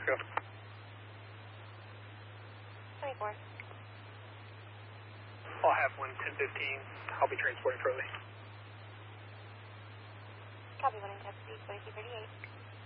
Go. 24. I'll have one 1015. I'll be transporting shortly. Copy 1 in Texas, 2238.